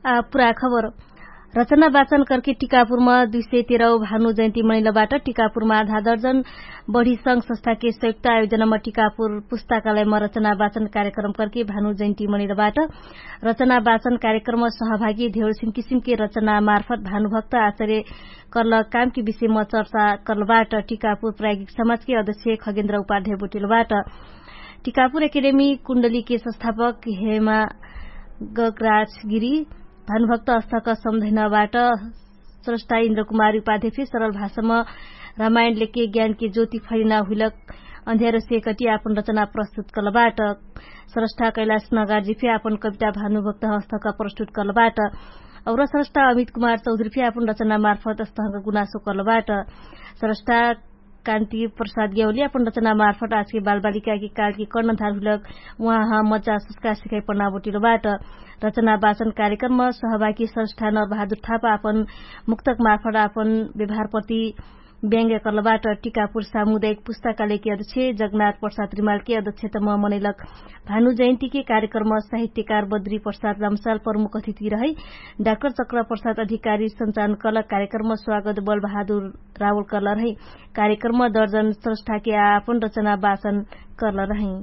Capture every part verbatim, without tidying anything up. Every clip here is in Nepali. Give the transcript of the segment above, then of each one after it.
पूरा खबर रचना वाचन करके टीकापुरमा दुई सय तेह्र भानु जयन्ती मनाइलबाट टीकापुरमा आधा दर्जन बढ़ी संघ संस्था के संयुक्त आयोजनामा टीकापुर पुस्तकालयमा रचना वाचन कार्यक्रम करके भानु जयन्ती मनाइलबाट रचना वाचन कार्यक्रममा सहभागी धेर किसिम के रचना मार्फत भानुभक्त आचार्य कर्ल काम के विषयमा चर्चा कर्लबाट टीकापुर प्राज्ञिक समाज के अध्यक्ष खगेन्द्र उपाध्याय बोटेलबाट टीकापुर एकेडेमी कुण्डली के संस्थापक हेमा गगराज गिरी भानुभक्त अस्थाका सम्झनाबाट स्रष्टा इन्द्र कुमार उपाध्याय सरल भाषामा रामायण लेखे ज्ञान के ज्योति फैलिना हुलक अन्ध्यारो सेकटी आपन रचना प्रस्तुत कलबाट स्रष्टा कैलाश नगार्जी फे आपन कविता भानुभक्त हस्तका प्रस्तुत कलबाट और स्रष्टा अमित कुमार चौधरी फे आपन रचना मार्फत अस्थाका गुनासो कलबाट स्रष्टा कान्ति प्रसाद ग्याउली अपन रचना मार्फत आज के बाल बालिका की काल की कर्णधार हुलक वहाँ मजा संस्कार सिकाई पन्ना बोटिलोबाट रचना वाचन कार्यक्रममा सहभागी संस्था नरबहादुर थापा अपन मुक्तक मार्फत अपन व्यवहारप्रति व्यङ्ग्य कर्लबाट टीकापुर सामुदायिक पुस्तकालय के अध्यक्ष जगन्नाथ प्रसाद रिमाल के अध्यक्षतामा मनैलक भानु जयन्ती के कार्यक्रममा साहित्यकार बद्री प्रसाद लम्साल प्रमुख अतिथि रहे डाक्टर चक्र प्रसाद अधिकारी संचालन कलक कार्यक्रममा स्वागत बल बहादुर रावल कर्ल रहे कार्यक्रममा दर्जन संस्था के आपन रचना वाचन कर्ल रहे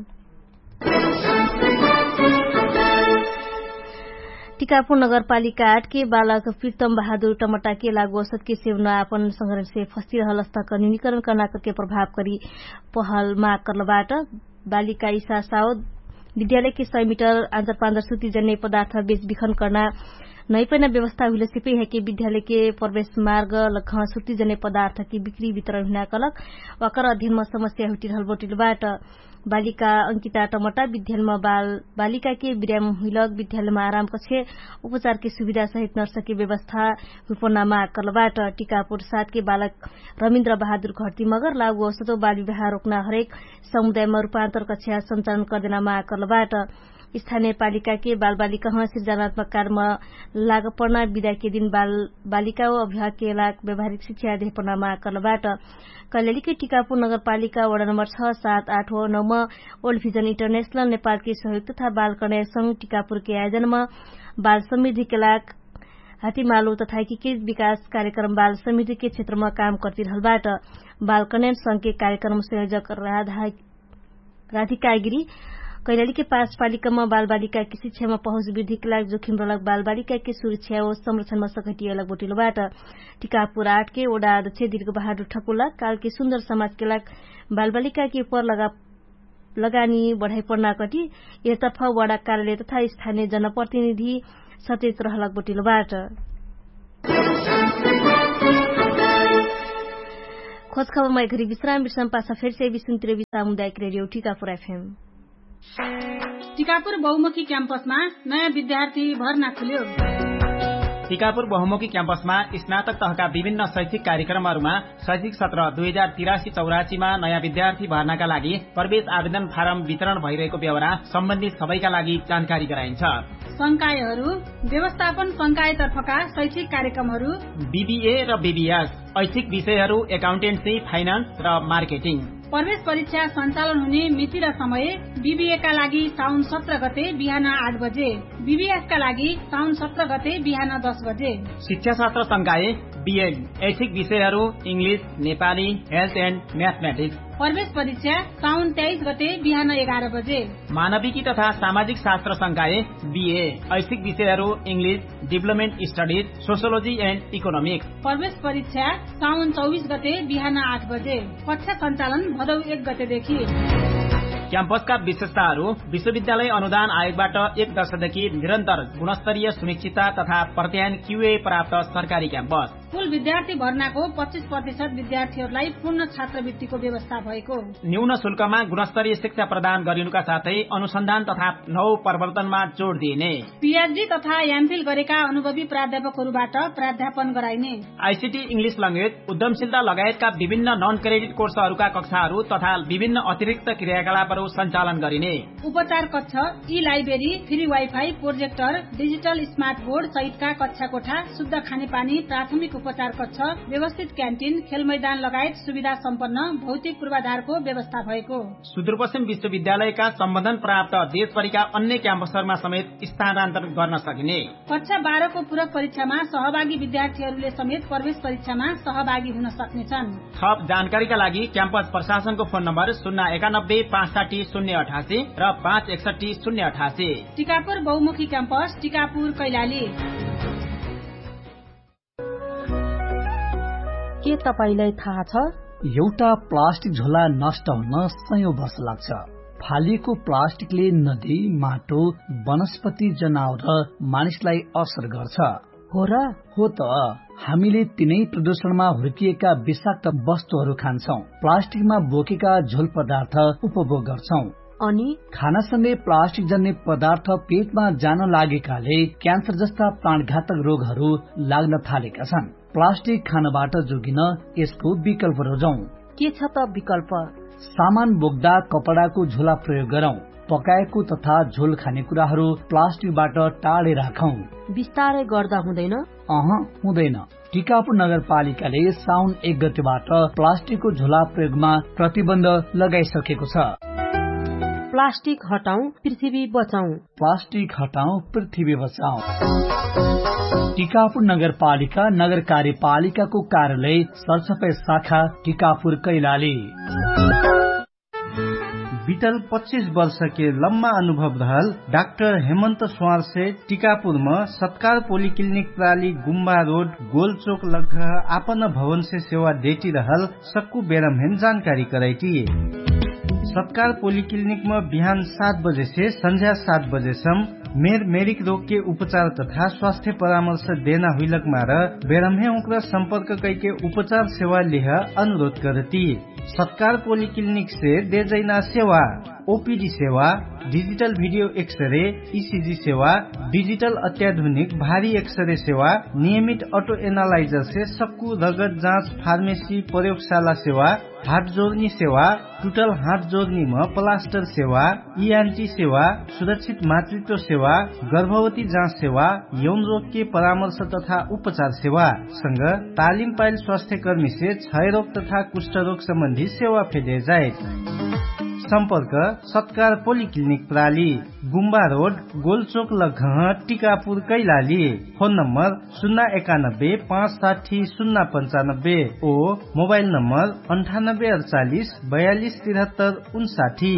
टीकापुर नगरपालिका आठ के बालक प्रीतम बहादुर टमटा के लागू औषध के सेवन आपन संग्रहण से फंसी रहल अवस्था का न्यूनीकरण करना के प्रभाव करी पहल माग करलबाट बालिका ईसा साउद विद्यालय के सय मीटर आंतर पांदर सूती जन्य पदार्थ बेच बिखन करना नई पैना व्यवस्था हुई सिपे है कि विद्यालय के प्रवेश मार्ग लखा सूती जन्य पदार्थ की बिक्री वितरण हुना कलक वकर अध्ययन में समस्या हुटी रहल बोटिलबाट बालिका अंकिता टमटा विद्यालयमा बाल बालिका के विराम हुइलक विद्यालयमा आराम कक्ष उपचार के सुविधा सहित नर्स की व्यवस्था हुपन्नामा करलबाट टीकापुर सात के बालक रविन्द्र बहादुर घरती मगर लागू औषधो बाल विवाह रोक्न हरेक समुदायमा रूपान्तर कक्षा संचालन गर्दैनमा करलबाट स्थानीय पालिका के बाल बालिका सृजनात्मक कार्यमा लाग पर्ना विदा के दिन बाल बालिका व अभिभावक के लाग व्यवहारिक शिक्षा देहपनामा करलबाट कैलाली के टीकापुर नगरपालिका वडा नम्बर छ सात आठ हो नौमा ओल्ड भिजन इन्टरनेशनल नेपाल के सहयोग तथा बाल कन्या संघ टीकापुर के आयोजनामा बाल समृद्धि के लाग हातीमालो तथा एकीकृत विकास कार्यक्रम बाल समृद्धि के क्षेत्रमा काम करती रहलबाट बाल कन्या संघ के कार्यक्रम संयोजक राधिका गिरी कैलाली के पास पालिकामा बाल बालिका की शिक्षामा पहुँच वृद्धि के लागि जोखिम रहलक बाल बालिका के सुरक्षा व संरक्षणमा सकटिएलक बोटिलोबाट टीकापुर आठ के वडा अध्यक्ष दीर्घ बहादुर ठकुला काल के सुन्दर समाज के लागि बाल बालिका के ऊपर लगा लगानी बढ़ाई पड़ना कटी यतर्फ वडा कार्यालय तथा स्थानीय जनप्रतिनिधि सचेत रहलक बोटिलोबाट खोज खबरमा एक घड़ी विश्राम विश्राम पासा फेरि से विसुन्तिर सामुदायिक रेडियो टीकापुर एफएम टीकापुर बहुमुखी क्याम्पसमा नयाँ विद्यार्थी भर्ना खुल्यो। टीकापुर बहुमुखी क्याम्पसमा स्नातक तहका विभिन्न शैक्षिक कार्यक्रमहरूमा शैक्षिक सत्र दुई हजार तिरासी चौरासीमा नयाँ विद्यार्थी भर्नाका लागि प्रवेश आवेदन फारम वितरण भइरहेको बेहोरा सम्बन्धित सबैका लागि जानकारी गराइन्छ। संकायहरू व्यवस्थापन संकायतर्फका शैक्षिक कार्यक्रमहरू बीबीए र बीबीएस ऐच्छिक विषयहरू एकाउन्टेन्सी फाइनान्स र मार्केटिङ प्रवेश परीक्षा सञ्चालन हुने मिति र समय बीबीए का लागि साउन सत्र गते बिहान आठ बजे बीबीएस का लागि साउन सत्र गते बिहान दस बजे शिक्षा शास्त्र संकाय बीएड ऐच्छिक विषयहरू English Nepali health and mathematics प्रवेश परीक्षा साउन तेइस गते बिहान एघार बजे मानविकी तथा सामाजिक शास्त्र संकाय बीए ऐच्छिक विषयहरू English development studies sociology and economics प्रवेश परीक्षा साउन चौबिस गते बिहान आठ बजे कक्षा सञ्चालन भदौ एक गतेदेखि क्याम्पसका विशेषताहरू विश्वविद्यालय अनुदान आयोगबाट एक वर्षदेखि निरन्तर गुणस्तरीय सुनिश्चितता तथा प्रत्यायन क्यूए प्राप्त सरकारी क्याम्पस कुल विद्यार्थी भर्नाको पच्चीस प्रतिशत विद्यार्थीहरूलाई पूर्ण छात्रवृत्तिको व्यवस्था भएको न्यून शुल्कमा गुणस्तरीय शिक्षा प्रदान गरिनुका साथै अनुसन्धान तथा नव प्रवर्तनमा जोड़ दिइने पीएचडी तथा एमफिल गरेका अनुभवी प्राध्यापकहरूबाट प्राध्यापन गराइने आईसीटी इंग्लिश ल्याङ्ग्वेज उद्यमशीलता लगायतका विभिन्न नन क्रेडिट कोर्सहरूका कक्षाहरू तथा विभिन्न अतिरिक्त क्रियाकलापहरू सञ्चालन गरिने उपचार कक्ष ई library free wifi projector digital smart board सहितका कक्षा कोठा शुद्ध खानेपानी प्राथमिक उपचार कक्ष, व्यवस्थित क्यान्टिन, खेल मैदान लगायत सुविधा सम्पन्न भौतिक पूर्वाधारको व्यवस्था भएको। सुदूरपश्चिम विश्वविद्यालयका सम्बन्धन प्राप्त देशभरिका अन्य क्याम्पसहरूमा समेत स्थानान्तरण गर्न सकिने। कक्षा बाह्रको पूरक परीक्षामा सहभागी विद्यार्थीहरूले समेत प्रवेश परीक्षामा सहभागी हुन सक्नेछन्। थप जानकारीका लागि क्याम्पस प्रशासनको फोन नम्बर शून्य एकानब्बे पाँच साठी शून्य अठासी र पाँच एकसठी शून्य अठासी। टिकापुर बहुमुखी क्याम्पस, टिकापुर, कैलाली। के तपाईलाई थाहा छ एउटा प्लास्टिक झोला नष्ट हुन सयौं वर्ष लाग्छ। फालिएको प्लास्टिकले नदी, माटो, वनस्पति, जनावर र मानिसलाई असर गर्छ। हो र? हो त। हामीले तिनै प्रदूषणमा हुर्किएका विषाक्त वस्तुहरू खान्छौं, प्लास्टिकमा बोकेका झोल पदार्थ उपभोग गर्छौं। अनि खानासँगै प्लास्टिक जन्य पदार्थ पेटमा जान लागेकाले क्यान्सर जस्ता प्राणघातक रोगहरू लाग्न थालेका छन्। प्लास्टिक खानबाट जोगिन यसको विकल्प रोजौं। के छ त विकल्प? सामान बोक्दा कपडाको झोला प्रयोग गरौं। पकाएको तथा झोल खानेकुराहरू प्लास्टिकबाट टाढे राखौं। बिस्तारै गर्दा हुँदैन? अह हुँदैन। टिकापुर नगरपालिकाले साउन एक गतेबाट प्लास्टिकको झोला प्रयोगमा प्रतिबन्ध लगाइसकेको छ। प्लास्टिक हटाऊ, पृथ्वी बचाऊ। प्लास्टिक हटाऊ, पृथ्वी बचाऊ। टिकापुर नगरपालिका नगर कार्यपालिकाको कार्यालय सरसफाई शाखा, टिकापुर, कैलाली। बीतल पच्चीस वर्ष के लम्बा अनुभव रहल डाक्टर हेमंत स्वार से टीकापुर में सत्कार पोलिक्लिनिक प्राली गुम्बा रोड गोलचोक लग आपन भवन से सेवा देती रहल सक्कू बेरमहेन जानकारी कराई। सत्कार पोलिक्लिनिक में बिहान सात बजे से संध्या सात बजे सम मेर मेरिक रोग के उपचार तथा स्वास्थ्य परामर्श देना हुईलक मार बेरमहे उनका संपर्क करके उपचार सेवा लेह अनुरोध करती। सत्कार पोलिक्लिनिक से दे जैना सेवा, ओपीडी सेवा, डिजिटल वीडियो एक्सरे, ईसीजी सेवा, डिजिटल अत्याधुनिक भारी एक्सरे सेवा, नियमित ऑटो एनालाइजर से सक्कू रगत जांच, फार्मेसी, प्रयोगशाला सेवा, हाथ जोड़नी सेवा, टूटल हाथ जोड़नी में प्लास्टर सेवा, ईएनटी सेवा, सुरक्षित मातृत्व सेवा, गर्भवती जांच सेवा, यौन रोग के परामर्श तथा उपचार सेवा संग तालिम पाइल स्वास्थ्य कर्मी से क्षय रोग तथा कुष्ठ रोग संबंधी सेवा फेदे जाए। संपर्क सत्कार पोलिक्लिनिक प्राली गुम्बा road गोलचोक लघह Tikapur Kailali. Phone number शून्य एकानब्बे पाँच साठी शून्य पंचानब्बे ओ मोबाइल नंबर अंठानब्बे अड़चालीस बयालीस तिहत्तर उनसाठी।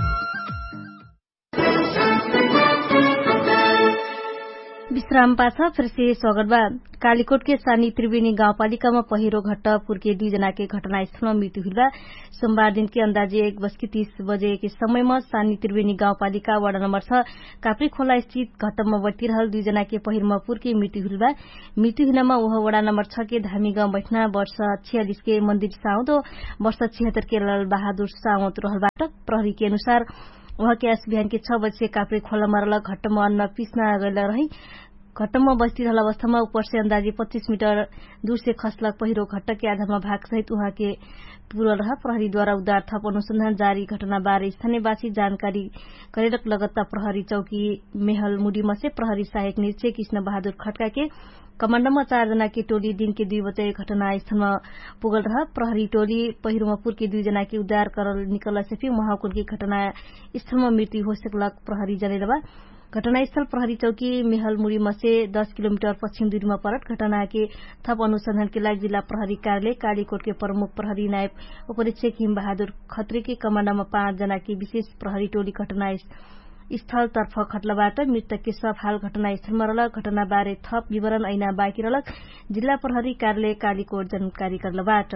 विश्राम पाछा फिर से स्वागत बा। कालीकोट के सानी त्रिवेणी गाउँपालिका में पहिरो घट्ट पुर्के दुई जना के घटनास्थल में मृत्यु हुई बा। सोमबार दिन के अंदाजे एक बज के तीस बजे के समय में सानी त्रिवेणी गाउँपालिका वार्ड नंबर छ काप्री खोला स्थित घट्ट में बटी रहल दुई जना के पहिरमा पुर्के मृत्यु हुई बा। मृत्यु हुन में वह वड़ा नंबर छ के धामी गांव बैठना वर्ष छियालीस के मंदिर साउद वर्ष छिहत्तर के लाल बहादुर साउद रहलबाट प्रहरी के अनुसार वह के आज बिहान के छह बजे से काप्री खोला मरल घट्ट में अन्न पिसना गयल रही। घट्टमा बस्ती रहल अवस्थामा ऊपर से अंदाजे पच्चीस मीटर दूर से खसलक पहिरो घट्ट के आधारमा भाग सहित उहाँ के पूरल रह। प्रहरीद्वारा उद्धार थप अनुसंधान जारी। घटना बारे स्थानीयवासी जानकारी करेलक लगत्ता प्रहरी चौकी मेहल मुडीमा से प्रहरी सहायक निरीक्षक कृष्ण बहादुर खटका के कमाण्डमा चार जना के टोली दिन के दुई बजे घटनास्थलमा पुगल रह। प्रहरी टोली पहिरोमा पुर्के दुई जना के उद्धार करल निकल से महाकुल की घटनास्थलमा मृत्यु हो सकलक प्रहरी जनेलबा। घटनास्थल प्रहरी चौकी मेहल मुड़ीमा से दस किलोमीटर पश्चिम दूरीमा परत। घटना के थप अनुसंधान के लागि जिला प्रहरी कार्यालय कालीकोट के प्रमुख प्रहरी नायब उपरीक्षक हिम बहादुर खत्री के कमाण्डमा पाँच जना की विशेष प्रहरी टोली घटना स्थल तर्फ खटलाबाट मृतक के सब हाल घटनास्थलमा रहल। घटना बारे थप विवरण ऐना बाँकी रहलक। जिल्ला प्रहरी कार्यालय कालीकोट जानकारी करलबाट।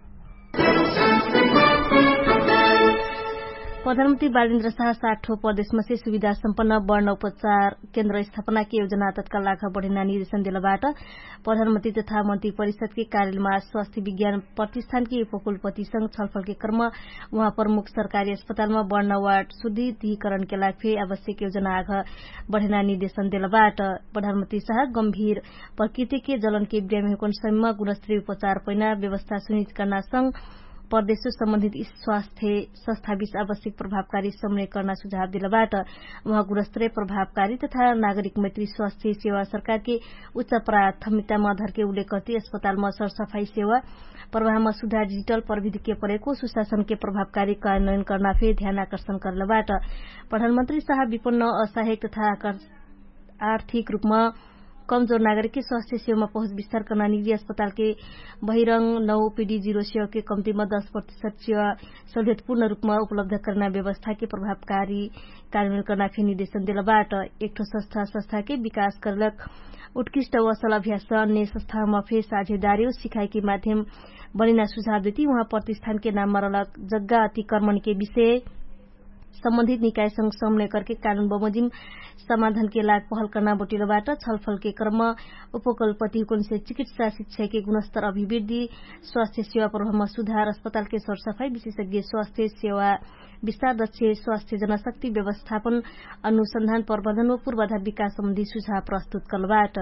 प्रधानमन्त्री बालेन्द्र शाह साठौं प्रदेशमा से सुविधा सम्पन्न वर्ण उपचार केन्द्र स्थापना के योजना तत्काल लाखा बढ़ेना निर्देशन दिलाबाट प्रधानमन्त्री तथा मन्त्री परिषद के कार्यालयमा स्वास्थ्य विज्ञान प्रतिष्ठान के उपकुलपति संघ छलफल के क्रम वहाँ प्रमुख सरकारी अस्पतालमा वर्ण वार्ड शुद्धिकरण के लागि आवश्यक योजना आगा बढ़ेना निर्देशन दिलाबाट प्रधानमन्त्री शाह गम्भीर प्रकृति के जलन के बिरामी हुकन समयमा गुणस्तरीय उपचार पैना व्यवस्था सुनिश्चित करना संग प्रदेश सम्बन्धित स्वास्थ्य संस्थाबीच आवश्यक प्रभावकारी समन्वय गर्न सुझाव दिलाबाट वहाँ गुणस्तरीय प्रभावकारी तथा नागरिक मैत्री स्वास्थ्य सेवा सरकार के उच्च प्राथमिकतामा आधार के उल्लेख करते अस्पतालमा सरसफाई सेवा प्रवाहमा सुधार डिजिटल प्रविधि के परेको सुशासन के प्रभावकारी कार्यान्वयन गर्न फेरि ध्यान आकर्षण गर्नबाट प्रधानमन्त्री शाह विपन्न असहायक तथा आर्थिक रूपमा कमजोर नागरिक के स्वास्थ्य सेवामा पहुंच विस्तार करना निजी अस्पताल के बहिरंग नौ पीडी जीरो सेवा के कम्तीमा दस प्रतिशत सेवा सहुलियतपूर्ण रूपमा उपलब्ध करना व्यवस्था के प्रभावकारी कार्यान्वयन करना फेरि निर्देशन दिलाबाट एक ठो संस्था संस्था के विकास करलक उत्कृष्ट असल अभ्यास अन्य संस्थामा फेरि साझेदारी सिखाई के माध्यम बनिना सुझाव देती वहाँ प्रतिष्ठान के नाम मरलक जग्गा अतिक्रमण के विषय सम्बन्धित निकायसँग समन्वय करके कानून बमोजिम समाधान के लाग पहल करना बोटिलोबाट छलफल के क्रममा उपकुलपति हुकुम से चिकित्सा शिक्षा के गुणस्तर अभिवृद्धि स्वास्थ्य सेवा प्रभावमा सुधार अस्पताल के सरसफाई विशेषज्ञ स्वास्थ्य सेवा विस्तार दक्ष स्वास्थ्य जनशक्ति व्यवस्थापन अनुसंधान प्रबन्धन व पूर्वाधार विकास सम्बन्धी सुझाव प्रस्तुत करलबाट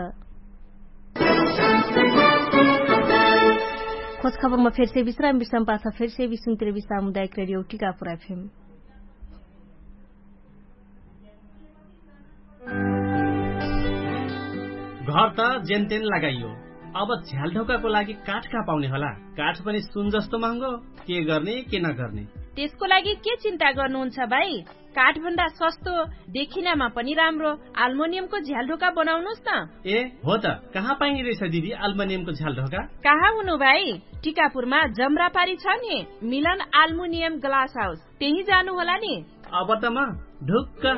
खोज खबरमा फेरि से विश्राम विश्राम पाछा फेरि से विसुन्तिर सामुदायिक रेडियो टिकापुर एफएम घर त जेनतेन लगाइयो अब झ्यालढोकाको लागि काठ कहाँ पाउने होला काठ पनि सुन जस्तो महँगो के गर्ने के नगर्ने त्यसको लागि के चिन्ता गर्नुहुन्छ भाइ काठ भन्दा सस्तो देखिनमा पनि राम्रो एल्युमिनियमको झ्यालढोका बनाउनुस् न ए हो त कहाँ पाइने रहेछ दिदी एल्युमिनियमको झ्यालढोका कहाँ हुनु भाइ टिकापुरमा जमरापारी छ नि मिलन एल्युमिनियम ग्लास हाउस त्यही जानु होला नि अब त म ढुक्क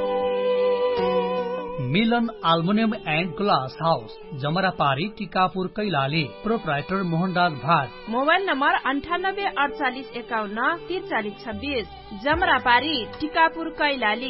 मिलन aluminium and glass house जमरापारी Tikapur Kailali proprietor Mohanraj Bhat mobile number अन्ठानब्बे अडचालिस एकाउन्न त्रिचालिस छब्बीस जमरापारी टिकापुर कैलाली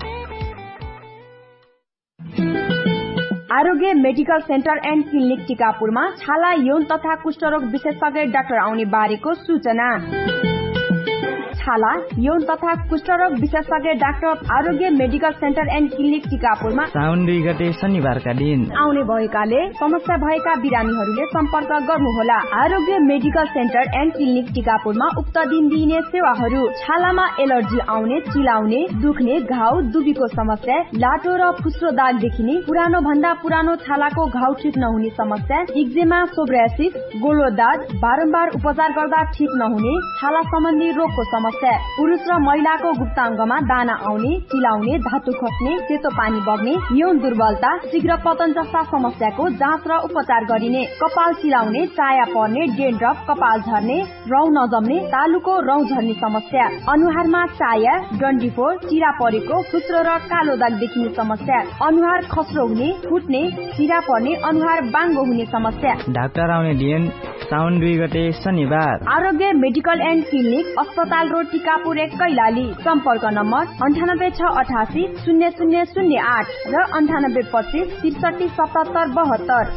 आरोग्य मेडिकल सेन्टर एन्ड क्लिनिक टिकापुरमा छाला यौन तथा कुष्ठरोग विशेषज्ञ डाक्टर आउने बारेको सूचना छाला यौन तथा कुष्ठरोग विशेषज्ञ doctor Aarogya medical centre and clinic टिकापुरमा साउन दुई गते शनिबारका दिन आउने भएकाले समस्या भएका बिरामीहरूले सम्पर्क गर्नुहोला आरोग्य मेडिकल सेन्टर एन्ड क्लिनिक टिकापुरमा उक्त दिन दिइने सेवाहरू छालामा एलर्जी आउने चिलाउने दुख्ने घाउ दुबीको समस्या लाटो र फुस्रो दाग देखिने पुरानो भन्दा पुरानो छालाको घाउ ठिक नहुने समस्या एक्जेमा सोब्रासिस गोलो दाग बारम्बार उपचार गर्दा ठिक नहुने छाला सम्बन्धी रोगको समस्या पुरुष र महिलाको गुप्ताङ्गमा दाना आउने चिलाउने धातु खस्ने सेतो पानी बग्ने यौन दुर्बलता शीघ्र पतन जस्ता समस्याको जाँच र उपचार गरिने कपाल चिलाउने चाया पर्ने डेन्ड्रफ कपाल झर्ने रौँ नजम्ने तालुको रौँ झर्ने समस्या अनुहारमा चाया डन्डीफोर चिरा परेको फुस्रो र कालो दाग देखिने समस्या अनुहार खस्रो हुने फुट्ने चिरा पर्ने अनुहार बाङ्गो हुने समस्या डाक्टर आउने दिन साउन दुई गते शनिबार आरोग्य मेडिकल एन्ड क्लिनिक अस्पताल रोड टिकापुर एक कैलाली सम्पर्क नम्बर अन्ठानब्बे छ अठासी शून्य शून्य शून्य आठ र अन्ठानब्बे पच्चिस त्रिसठी सतहत्तर बहत्तर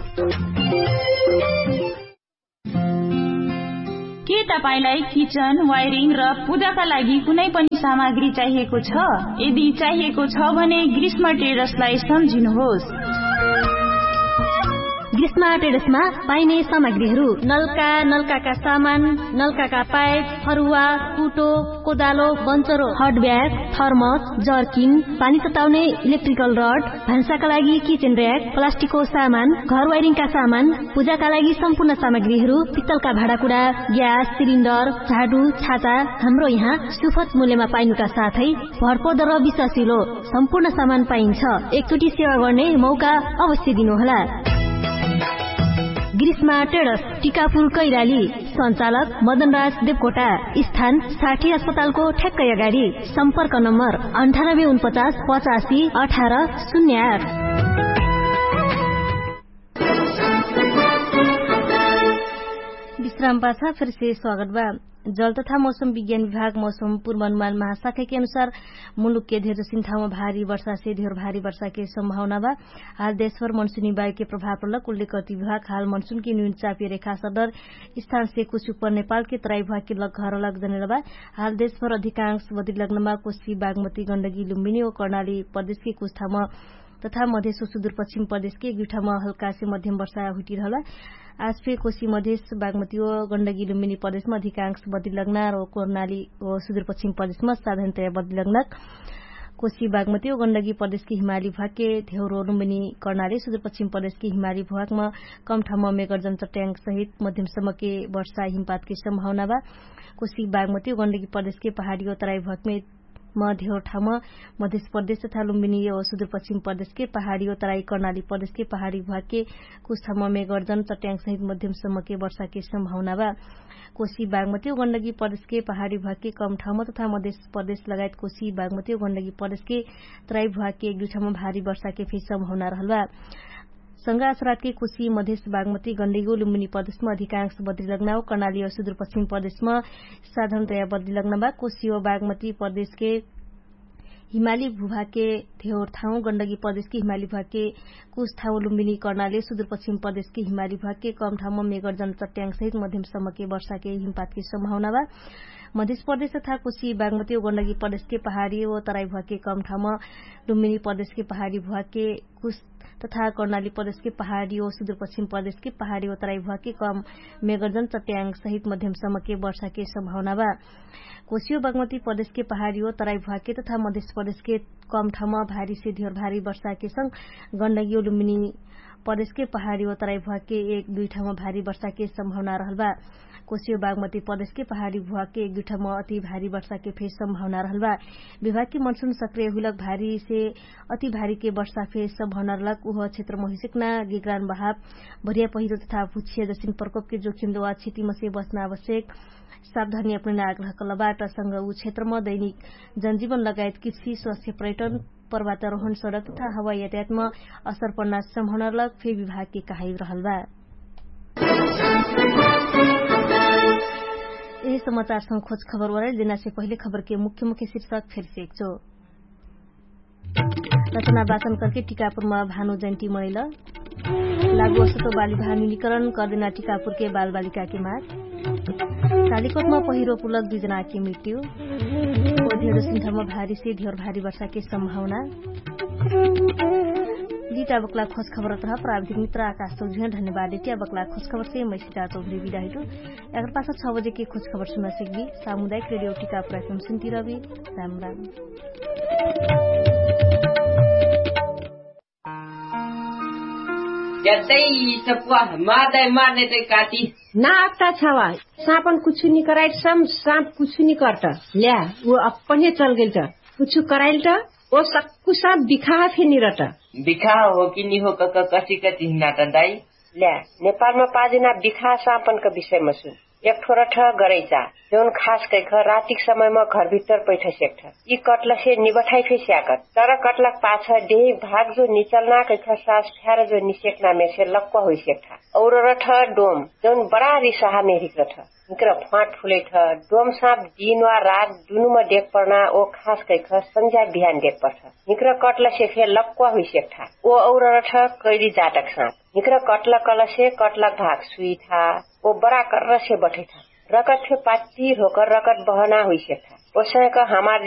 के तपाईलाई किचन वायरिङ र पूजाका लागि कुनै पनि सामग्री चाहिएको छ यदि चाहिएको छ भने ग्रीष्म ट्रेडर्सलाई सम्झिनुहोस् ग्रीष्मा ट्रेडर्समा पाइने सामग्रीहरू नलका नलकाका सामान नलकाका पाइप फरुवा कुटो कोदालो बन्चरो हट ब्याग थर्मस जर्किन पानी तताउने इलेक्ट्रिकल रड भान्साका लागि किचन र्याक प्लास्टिकको सामान घर वायरिङका सामान पूजाका लागि सम्पूर्ण सामग्रीहरू पित्तलका भाँडाकुँडा ग्यास सिलिन्डर झाडु छाता हाम्रो यहाँ सुपथ मूल्यमा पाइनुका साथै भरपर्दो र विश्वासिलो सम्पूर्ण सामान पाइन्छ एकचोटि सेवा गर्ने मौका अवश्य दिनुहोला ग्रीष्मा ट्रेडर्स टिकापुर कैलाली सञ्चालक मदनराज देवकोटा स्थान साठी अस्पतालको ठ्याक्कै अगाडि सम्पर्क नम्बर अन्ठानब्बे उनपचास पचासी अठार शून्य आठ विश्राम पाछा फिर से स्वागत बा जल तथा मौसम विज्ञान विभाग मौसम पूर्वानुमान महाशाखा के अनुसार मुलुक के धेर जसिन ठाउँमा भारी वर्षा से धेर भारी वर्षा के संभावना बा हाल देशभर मनसूनी वायु के प्रभाव पड़लक उल्लेख करती विभाग हाल मनसून की न्यून चापीय रेखा सदर स्थान से कुछ ऊपर नेपाल के तराई भाग के लग घर लग जनेला बा हाल देशभर अधिकांश बदरी लग्नमा कोशी बागमती गण्डकी लुम्बिनी और कर्णाली प्रदेश के कुछ ठाउँमा तथा मध्य सुदूरपश्चिम प्रदेश के एक दुई ठाउँमा हल्का से मध्यम वर्षा हुटिरहला। आज फे कोशी मधेस बागमती ओ गण्डकी लुम्बिनी प्रदेशमा अधिकांश बदली लग्ना र कर्णाली ओ सुदूरपश्चिम प्रदेशमा साधारणतया बदली लग्ना। कोशी बागमती ओ गण्डकी प्रदेश की हिमाली भाग के धेउरो लुम्बिनी कर्णाली सुदूरपश्चिम प्रदेश की हिमाली भागमा कम ठाउँमा मेघगर्जन चट्याङ सहित मध्यमसम्म के वर्षा हिमपात की सम्भावना बा। कोशी बागमती ओ गण्डकी प्रदेश के पहाड़ी ओ तराई भाग में धेर ठाउँमा मध्य प्रदेश तथा लुम्बिनी ओ सुदूरपश्चिम प्रदेश के पहाड़ी ओ तराई कर्णाली प्रदेश के पहाड़ी भाग के कुछ ठाउँमा मेघगर्जन चट्याङ सहित मध्यमसम्म के वर्षा की सम्भावना बा। कोशी बागमती ओ गण्डकी प्रदेश के पहाड़ी भाग के कम ठाउँमा तथा मध्य प्रदेश लगायत कोशी बागमती ओ गण्डकी प्रदेश के तराई भाग के एक दुई ठाउँमा भारी वर्षा के फेरि सम्भावना रहल बा। सँगै आज रात के कोशी मधेस बागमती गण्डकी लुम्बिनी प्रदेशमा अधिकांश बदली लग्ना कर्णाली और सुदूरपश्चिम प्रदेशमा साधारणतया बदली लग्ना बा। कोशी और बागमती प्रदेश के हिमाली भूभाग के धेर ठाउँ गण्डकी प्रदेश के हिमाली भाग के कुछ ठाउँ लुम्बिनी कर्णाली सुदूरपश्चिम प्रदेश के हिमाली भाग के कम ठाउँमा मेघगर्जन चट्याङ सहित मध्यमसम्म के वर्षा के हिमपात की सम्भावना बा। मध्य प्रदेश तथा कोशी बागमती और गण्डकी प्रदेश के पहाड़ी और तराई भाग के कम ठाउँमा लुम्बिनी प्रदेश के पहाड़ी भाग के कुछ तथा कर्णाली प्रदेश के पहाड़ी और सुदूरपश्चिम प्रदेश के पहाड़ी और तराई भाग के कम मेघगर्जन चट्याङ सहित मध्यमसम्म के वर्षा के सम्भावना बा। कोशी और बागमती प्रदेश के पहाड़ी और तराई भाग के तथा मध्य प्रदेश के कम ठाउँमा भारी से धेर भारी वर्षा के संग गण्डकी और लुम्बिनी प्रदेश के पहाड़ी और तराई भाग के एक दुई ठाउँमा भारी वर्षा के सम्भावना रहल बा। कोशी और बागमती प्रदेश के पहाड़ी भूभाग के एक दुई ठाउँमा अति भारी वर्षा के फेरि सम्भावना रहल बा। विभाग के मनसून सक्रिय हुलक भारी से अति भारी के वर्षा फेरि सम्भावना रहलक उह क्षेत्र महिसिकना गिगरान बहाव भरिया पहिरो तथा भूक्षय जसिन प्रकोप के जोखिम वा क्षति से बच्न आवश्यक सावधानी अपनाउने आग्रह कलबाट सँग ऊ क्षेत्रमा दैनिक जनजीवन लगायत कृषि स्वास्थ्य पर्यटन पर्वतारोहण सड़क तथा हवाई यातायातमा असर पर्न सम्भावना रहलक फेरि विभाग के कहाई रहल बा। यही समाचार संग खोज खबर वराई देना से पहले खबर के मुख्य मुख्य शीर्षक फिर से एक चो। रचना वाचन करके टीकापुर में भानु जयंती मनाइल। लागू असतो बाली भानुनीकरण कर देना टीकापुर के बाल बालिका की माग। कालीकोट में पहिरो पुलक दुई जना की मृत्यु। धेर सिंठामा भारी से धेर भारी वर्षा की संभावना। लीटा बकला खोज खबर तथा प्राविधिक मित्र आकाश चौधरी धन्यवाद लीटा बकला खोज खबर से मैं सीता चौधरी विदा हेटू अगर पास छ बजे की खोज खबर सुन सकेगी सामुदायिक रेडियो टीकापुर एफएम सुनती रवि राम राम। मार्दै मार्ने चाहिँ काटी नाता छवा सापन कुछ नहीं कराइल सम सांप कुछ नहीं करता ल्या वो अपने चल गइल त कुछ कराइल त वो सक्कु सांप बिखा फेनि रटा बिखा हो कि नि हो क कसी कति नाता दाई ल्या नेपालमा पाजना बिखा सापनका विषयमा सुन एक थोड़ा ठ गरैचा जोन खास कैख रातिक समयमा घर भित्र पैठ सेक्ठ यी कटला से निबठाई फे स्याकत तर कटलक पाछ देह भाग जो निचलना कैख सास फ्यार जो निसेक्ना में से लक्वा होई सेक्ठ और रठ डोम जोन बड़ा रिसाहा मेरिक रठ निकर फाट फुले ठ डोम सांप दिन वा रात दुनुमा देख पर्ना ओ खास कैख संध्या बिहान देख पर्छ निकर कटला से फे लक्वा होई सेक्ठ ओ और रठ कैरी जाटक सांप निकर कटला कलसे कटलक भाग सुई था वो बड़ा कर से बैठे था रकत से पाती होकर रकत बहना हुई से था उस समय का हमारे